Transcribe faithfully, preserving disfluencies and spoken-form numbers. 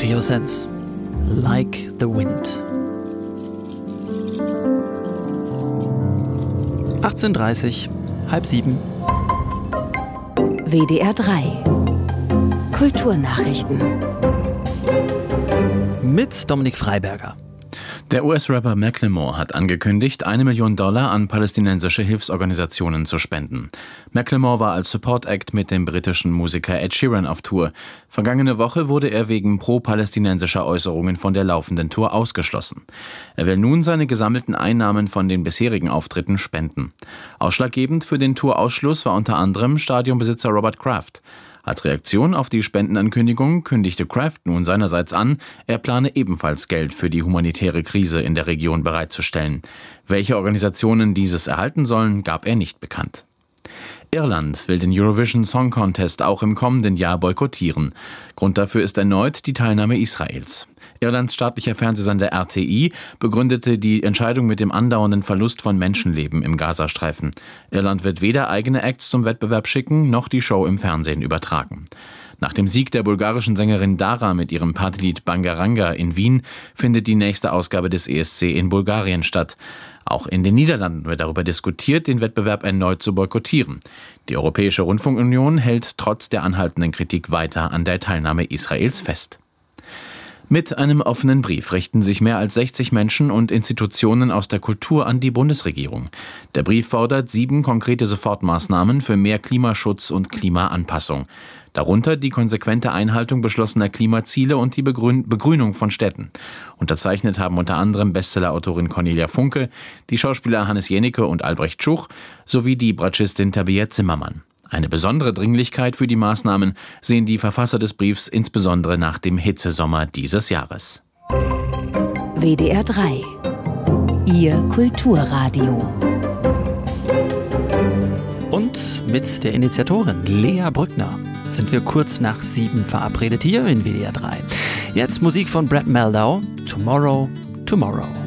to your sense. Like the wind. achtzehn Uhr dreißig, halb sieben. W D R drei Kulturnachrichten Mit Dominik Freiberger. Der U S-Rapper Macklemore hat angekündigt, eine Million Dollar an palästinensische Hilfsorganisationen zu spenden. Macklemore war als Support-Act mit dem britischen Musiker Ed Sheeran auf Tour. Vergangene Woche wurde er wegen pro-palästinensischer Äußerungen von der laufenden Tour ausgeschlossen. Er will nun seine gesammelten Einnahmen von den bisherigen Auftritten spenden. Ausschlaggebend für den Tourausschluss war unter anderem Stadionbesitzer Robert Kraft. Als Reaktion auf die Spendenankündigung kündigte Kraft nun seinerseits an, er plane ebenfalls Geld für die humanitäre Krise in der Region bereitzustellen. Welche Organisationen dieses erhalten sollen, gab er nicht bekannt. Irland will den Eurovision Song Contest auch im kommenden Jahr boykottieren. Grund dafür ist erneut die Teilnahme Israels. Irlands staatlicher Fernsehsender R T I begründete die Entscheidung mit dem andauernden Verlust von Menschenleben im Gazastreifen. Irland wird weder eigene Acts zum Wettbewerb schicken, noch die Show im Fernsehen übertragen. Nach dem Sieg der bulgarischen Sängerin Dara mit ihrem Partylied Bangaranga in Wien findet die nächste Ausgabe des E S C in Bulgarien statt. Auch in den Niederlanden wird darüber diskutiert, den Wettbewerb erneut zu boykottieren. Die Europäische Rundfunkunion hält trotz der anhaltenden Kritik weiter an der Teilnahme Israels fest. Mit einem offenen Brief richten sich mehr als sechzig Menschen und Institutionen aus der Kultur an die Bundesregierung. Der Brief fordert sieben konkrete Sofortmaßnahmen für mehr Klimaschutz und Klimaanpassung. Darunter die konsequente Einhaltung beschlossener Klimaziele und die Begrün- Begrünung von Städten. Unterzeichnet haben unter anderem Bestsellerautorin Cornelia Funke, die Schauspieler Hannes Jennecke und Albrecht Schuch sowie die Bratschistin Tabea Zimmermann. Eine besondere Dringlichkeit für die Maßnahmen sehen die Verfasser des Briefs insbesondere nach dem Hitzesommer dieses Jahres. W D R drei Ihr Kulturradio. Und mit der Initiatorin Lea Brückner sind wir kurz nach sieben verabredet hier in W D R drei. Jetzt Musik von Brad Mehldau, Tomorrow, Tomorrow.